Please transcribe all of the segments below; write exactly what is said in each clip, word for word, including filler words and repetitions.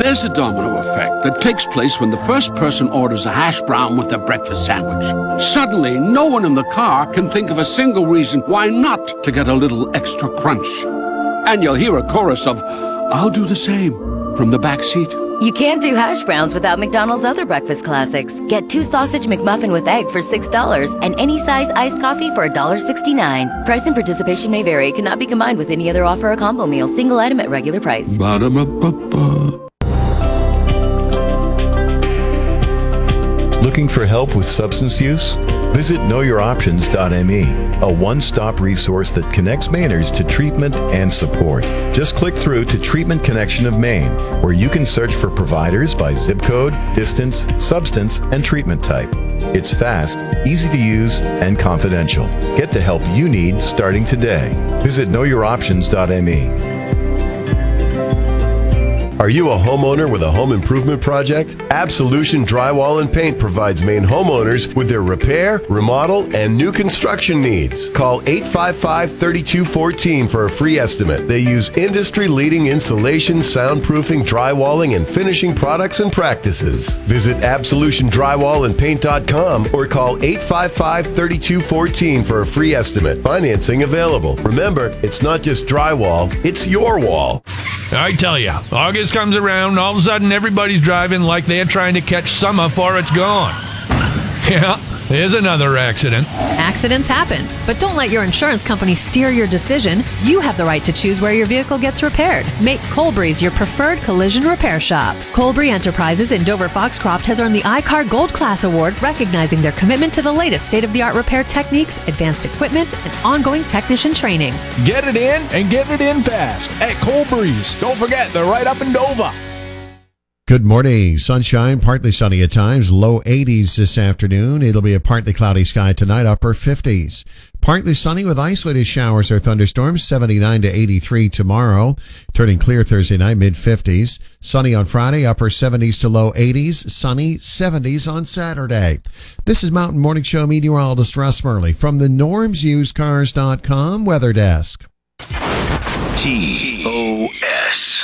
There's a domino effect that takes place when the first person orders a hash brown with their breakfast sandwich. Suddenly, no one in the car can think of a single reason why not to get a little extra crunch. And you'll hear a chorus of, "I'll do the same," from the back seat. You can't do hash browns without McDonald's other breakfast classics. Get two sausage McMuffin with egg for six dollars and any size iced coffee for one dollar sixty-nine. Price and participation may vary. Cannot be combined with any other offer or combo meal. Single item at regular price. Ba-da-ba-ba-ba. Looking for help with substance use? Visit know your options dot m e, a one-stop resource that connects Mainers to treatment and support. Just click through to Treatment Connection of Maine, where you can search for providers by zip code, distance, substance, and treatment type. It's fast, easy to use, and confidential. Get the help you need starting today. Visit know your options dot m e. Are you a homeowner with a home improvement project? Absolution Drywall and Paint provides Maine homeowners with their repair, remodel, and new construction needs. Call eight five five, three two one four for a free estimate. They use industry-leading insulation, soundproofing, drywalling, and finishing products and practices. Visit absolution drywall and paint dot com or call eight five five, three two one four for a free estimate. Financing available. Remember, it's not just drywall, it's your wall. I tell you, August comes around, all of a sudden everybody's driving like they're trying to catch summer before it's gone. Yeah, there's another accident. Accidents happen, but don't let your insurance company steer your decision. You have the right to choose where your vehicle gets repaired. Make Colbury's your preferred collision repair shop. Colbury Enterprises in Dover-Foxcroft has earned the I C A R Gold Class Award, recognizing their commitment to the latest state-of-the-art repair techniques, advanced equipment, and ongoing technician training. Get it in and get it in fast at Colbury's. Don't forget, they're right up in Dover. Good morning. Sunshine, partly sunny at times, low eighties this afternoon. It'll be a partly cloudy sky tonight, upper fifties. Partly sunny with isolated showers or thunderstorms, seventy-nine to eighty-three tomorrow. Turning clear Thursday night, mid-fifties. Sunny on Friday, upper seventies to low eighties. Sunny, seventies on Saturday. This is Mountain Morning Show meteorologist Russ Murley from the norms used cars dot com Weather Desk. T O S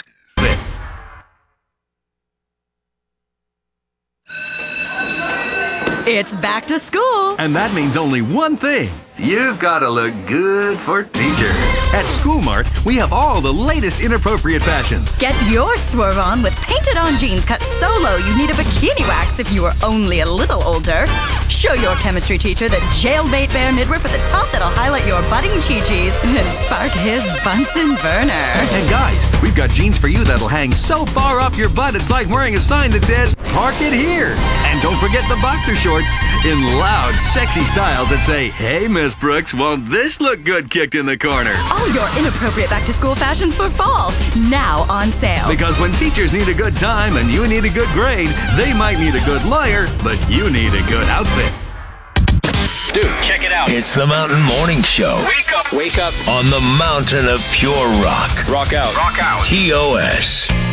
It's back to school. And that means only one thing. You've got to look good for teacher. At School Mart, we have all the latest inappropriate fashions. Get your swerve on with painted-on jeans cut so low you need a bikini wax if you were only a little older. Show your chemistry teacher the jailbait bear midriff with a top that'll highlight your budding chi-chis and spark his Bunsen burner. And guys, we've got jeans for you that'll hang so far up your butt it's like wearing a sign that says, "Park it here." And don't forget the boxer shorts in loud, sexy styles that say, "Hey, Miss Brooks, won't this look good kicked in the corner?" All your inappropriate back-to-school fashions for fall, now on sale. Because when teachers need a good time and you need a good grade, they might need a good lawyer, but you need a good outfit. Dude, check it out. It's the Mountain Morning Show. Wake up. Wake up. On the mountain of pure rock. Rock out. Rock out. T O S